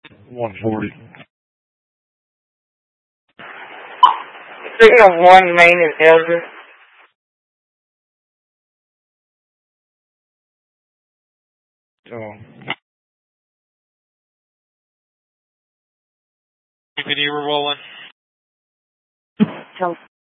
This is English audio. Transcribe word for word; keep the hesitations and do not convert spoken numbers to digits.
one forty. Signal one main and Elder. Oh. P D, we're rolling. Tell